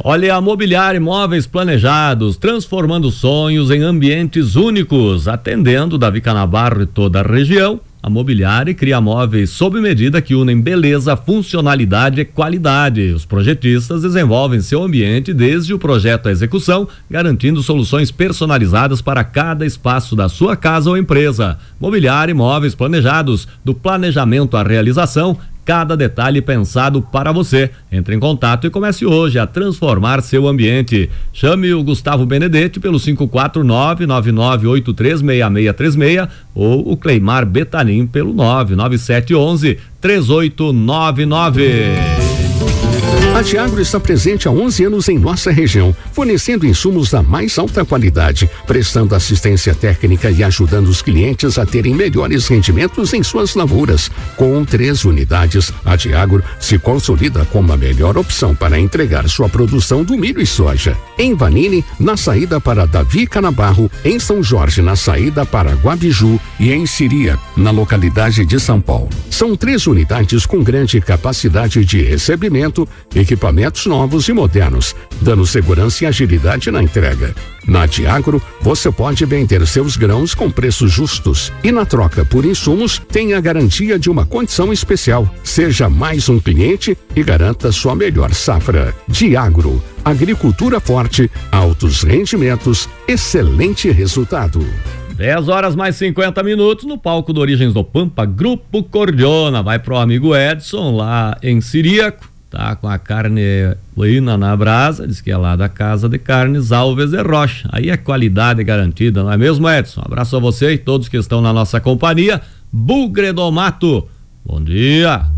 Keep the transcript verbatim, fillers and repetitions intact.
Olha, a Mobiliar Imóveis Planejados, transformando sonhos em ambientes únicos, atendendo Davi Canabarro e toda a região. A Mobiliar cria móveis sob medida que unem beleza, funcionalidade e qualidade. Os projetistas desenvolvem seu ambiente desde o projeto à execução, garantindo soluções personalizadas para cada espaço da sua casa ou empresa. Mobiliar Imóveis Planejados, do planejamento à realização, cada detalhe pensado para você. Entre em contato e comece hoje a transformar seu ambiente. Chame o Gustavo Benedetti pelo cinco quatro nove, nove nove oito três, seis seis três seis ou o Cleimar Betanin pelo nove nove sete um um, três oito nove nove. A Tiagro está presente há onze anos em nossa região, fornecendo insumos da mais alta qualidade, prestando assistência técnica e ajudando os clientes a terem melhores rendimentos em suas lavouras. Com três unidades, a Tiagro se consolida como a melhor opção para entregar sua produção do milho e soja. Em Vanini, na saída para Davi Canabarro, em São Jorge, na saída para Guabiju e em Siria, na localidade de São Paulo. São três unidades com grande capacidade de recebimento, equipamentos novos e modernos, dando segurança e agilidade na entrega. Na Tiagro, você pode vender seus grãos com preços justos e na troca por insumos tem a garantia de uma condição especial. Seja mais um cliente e garanta sua melhor safra. Tiagro, agricultura forte, altos rendimentos, excelente resultado. dez horas mais cinquenta minutos no palco do Origens do Pampa, Grupo Cordiona. Vai pro amigo Edson lá em Siríaco. Tá com a carne boina na brasa, diz que é lá da Casa de Carnes Alves de Rocha. Aí é qualidade garantida, não é mesmo, Edson? Um abraço a você e todos que estão na nossa companhia. Bugre do Mato, bom dia.